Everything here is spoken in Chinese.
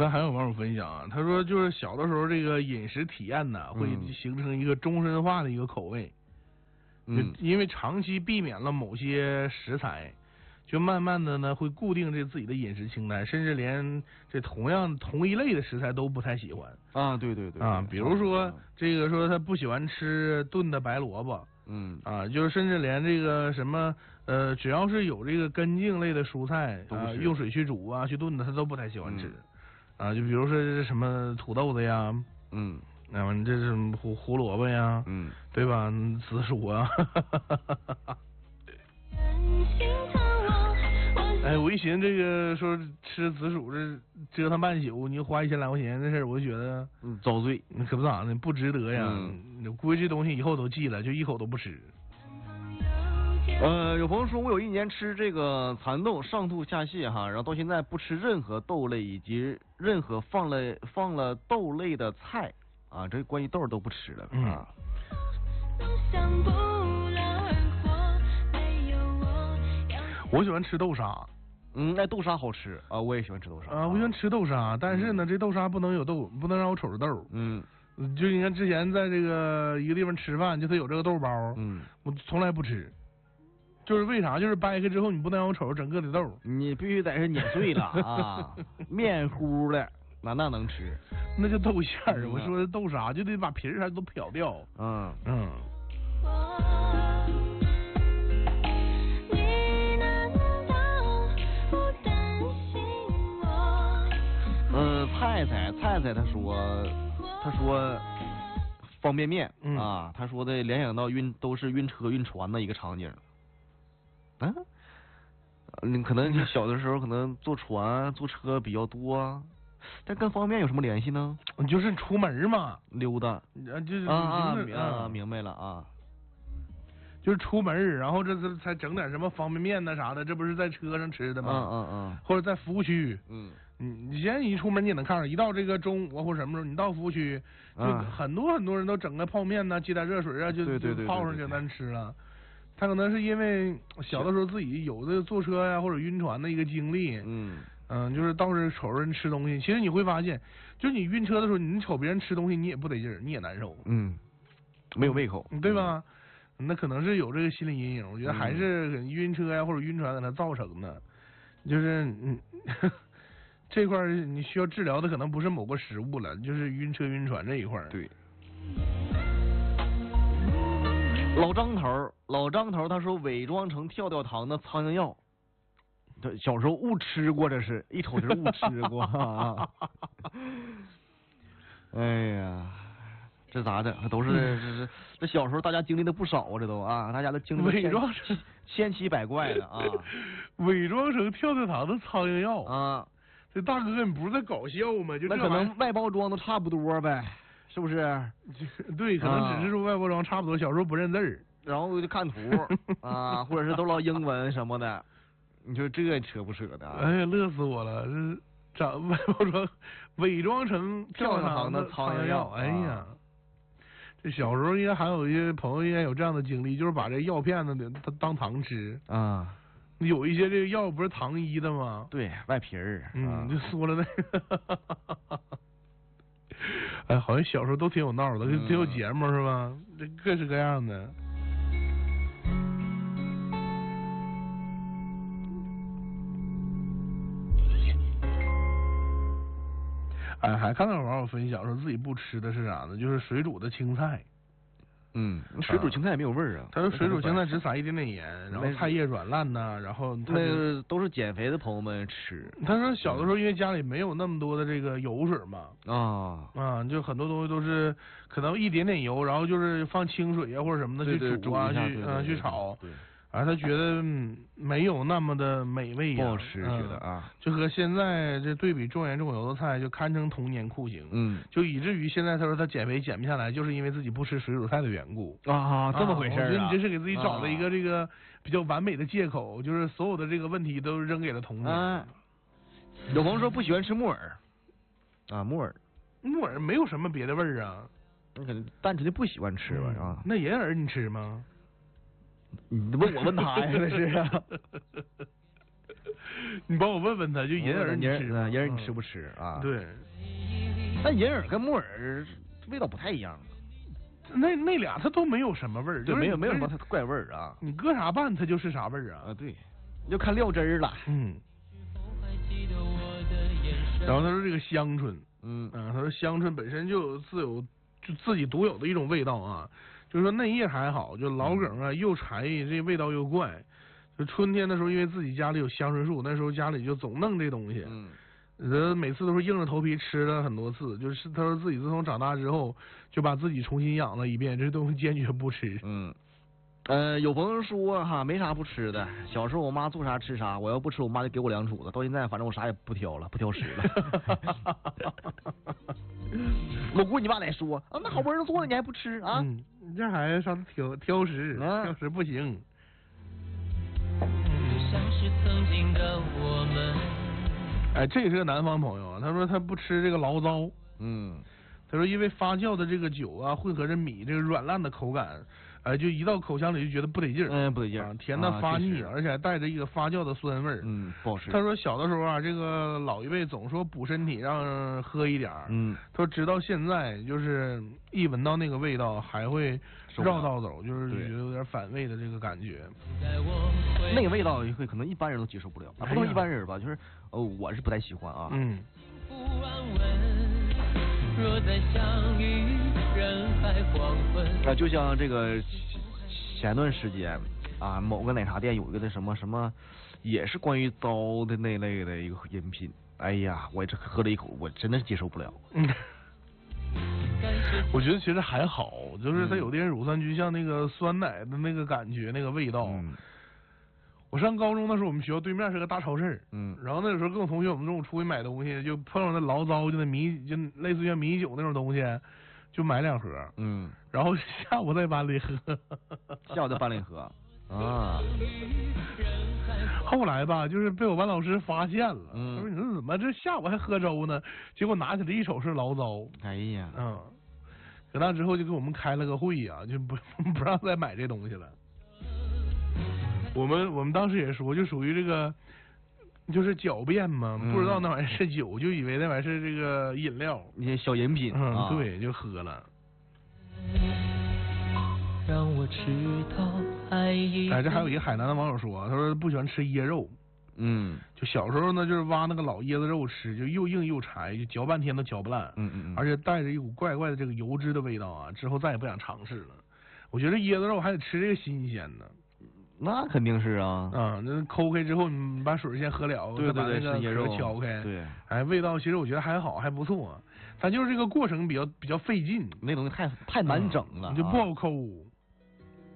看还有网友分享啊，他说就是小的时候这个饮食体验呢，会形成一个终身化的一个口味，因为长期避免了某些食材，就慢慢的呢会固定这自己的饮食清单，甚至连这同一类的食材都不太喜欢啊。对啊，比如说这个说他不喜欢吃炖的白萝卜。就是甚至连这个什么只要是有这个根茎类的蔬菜啊，用水去煮啊去炖的，他都不太喜欢吃啊。就比如说这什么土豆子呀，这是胡萝卜呀，对吧？紫薯啊。哎，我一寻思这个说吃紫薯这折腾半宿，你花1000来块钱这事儿，我就觉得遭罪， 可不咋的，不值得呀。估计这东西以后都记了，就一口都不吃。 有朋友说我有1年吃这个蚕豆上吐下泻哈，然后到现在不吃任何豆类以及任何放了豆类的菜啊，这关于豆都不吃了啊。 我喜欢吃豆沙， 那豆沙好吃啊，我也喜欢吃豆沙啊，我喜欢吃豆沙，但是呢，这豆沙不能有豆，不能让我瞅着豆。就你看之前在这个一个地方吃饭，就他有这个豆包，我从来不吃，就是为啥？就是掰开之后你不能让我瞅着整个的豆， 你必须得是碾碎了啊，面糊的那能吃， 那就豆馅儿。我说的豆沙就得把皮儿还都漂掉。 菜菜他说方便面啊，他说的联想到都是晕车晕船的一个场景。你可能小的时候可能坐船坐车比较多，但跟方便面有什么联系呢？ 就是出门嘛， 溜达就是明白了啊。 就是出门，然后这才整点什么方便面呐啥的，这不是在车上吃的吗？或者在服务区。你现在一出门你也能看着，一到这个中午或者什么时候，你到服务区，就很多人都整个泡面呐，接点热水啊，就泡上就咱吃了。他可能是因为小的时候自己有的坐车呀或者晕船的一个经历，就是倒是瞅着人吃东西，其实你会发现，就是你晕车的时候，你瞅别人吃东西，你也不得劲儿，你也难受， 没有胃口， 对吧？那可能是有这个心理阴影，我觉得还是晕车呀或者晕船给它造成的，就是这块你需要治疗的可能不是某个食物了，就是晕车晕船这一块。 对。老张头他说伪装成跳跳糖的苍蝇药，这小时候误吃过，这是一瞅就是误吃过啊。哎呀，这咋整？都是这小时候大家经历的不少啊，这都啊，大家都经历伪装成千奇百怪的啊。 伪装成跳跳糖的苍蝇药啊， 这大哥你不是在搞笑吗？就那可能外包装都差不多呗，是不是？ 对，可能只是说外包装差不多，小时候不认字儿， 然后就看图啊，或者是都唠英文什么的。你说这扯不扯的？ 哎呀，乐死我了！这外包装伪装成跳跳糖的苍蝇药，哎呀。这小时候应该还有一些朋友应该有这样的经历，就是把这药片子当糖吃啊。 有一些这个药不是糖衣的吗？ 对，外皮儿， 就缩了那个。哎，好像小时候都挺有闹的，挺有节目是吧？这各式各样的。哎，还看到网友分享说自己不吃的是啥呢？就是水煮的青菜。 水煮青菜也没有味儿啊。 他说水煮青菜只撒一点点盐，然后菜叶软烂呐，然后那都是减肥的朋友们吃。 他说小的时候因为家里没有那么多的这个油水嘛，就很多东西都是可能一点点油，然后就是放清水啊或者什么的去煮啊，去炒。他觉得没有那么的美味， 不好吃，觉得啊， 就和现在这对比重盐重油的菜，就堪称童年酷刑。就以至于现在他说他减肥减不下来，就是因为自己不吃水煮菜的缘故啊，这么回事啊？ 我觉得你这是给自己找了一个这个比较完美的借口，就是所有的这个问题都扔给了童年。 有朋友说不喜欢吃木耳啊，木耳没有什么别的味儿啊， 你可能单纯的不喜欢吃吧啊？ 那银耳你吃吗？ 你问我问他呀，那是啊。 你帮我问问他，就银耳你吃吗？ 银耳你吃不吃啊？ 对。 但银耳跟木耳味道不太一样。 那俩它都没有什么味儿， 对，没有什么怪味儿啊。 你搁啥拌它就是啥味儿啊？ 啊，对，就看料汁儿了。 然后他说这个香椿，他说香椿本身就自己独有的一种味道啊，就是说嫩叶还好，就老梗啊又柴，这味道又怪。就春天的时候，因为自己家里有香椿树，那时候家里就总弄这东西。每次都是硬着头皮吃了很多次，就是他说自己自从长大之后，就把自己重新养了一遍，这东西坚决不吃。 有朋友说哈，没啥不吃的。小时候我妈做啥吃啥，我要不吃，我妈就给我2杵子。到现在反正我啥也不挑了，不挑食了。我估计你妈得说啊，那好不容易做的你还不吃啊？ 你这孩子上次挑食，挑食不行。哎，这也是个南方朋友啊，他说他不吃这个醪糟，他说因为发酵的这个酒啊，混合着米这个软烂的口感，就一到口腔里就觉得不得劲儿， 不得劲儿， 甜的发腻，而且还带着一个发酵的酸味儿， 不好吃。 他说小的时候啊，这个老一辈总说补身体让喝一点儿，他说直到现在就是一闻到那个味道还会绕道走，就是觉得有点反胃的这个感觉。 那个味道可能一般人都接受不了，不能一般人吧，就是我是不太喜欢啊。就像这个前段时间啊，某个奶茶店有一个那什么，也是关于糟的那类的一个饮品。哎呀，我这喝了一口，我真的是接受不了。 我觉得其实还好，就是它有点乳酸菌，像那个酸奶的那个感觉，那个味道。我上高中的时候，我们学校对面是个大超市，然后那个时候跟我同学，我们中午出去买东西，就碰上那醪糟，就那米，就类似于米酒那种东西，就买2盒，然后下午在班里喝， 下午在班里喝啊。 后来吧，就是被我班老师发现了，他说你这怎么这下午还喝粥呢？结果拿起来一瞅是醪糟。 哎呀， 搁那之后就给我们开了个会啊，就不让再买这东西了。我们当时也说，就属于这个，就是狡辩嘛，不知道那玩意是酒，就以为那玩意是这个饮料， 一些小饮品， 对，就喝了。 让我知道爱意。 这还有一个海南的网友说，他说不喜欢吃椰肉，就小时候呢，就是挖那个老椰子肉吃，就又硬又柴，就嚼半天都嚼不烂，而且带着一股怪怪的这个油脂的味道啊，之后再也不想尝试了。我觉得椰子肉还得吃这个新鲜的。 那肯定是啊， 那抠开之后，你把水先喝了，再把那个壳敲开， 对， 哎，味道其实我觉得还好，还不错，但就是这个过程比较费劲， 那东西太难整了， 就不好抠。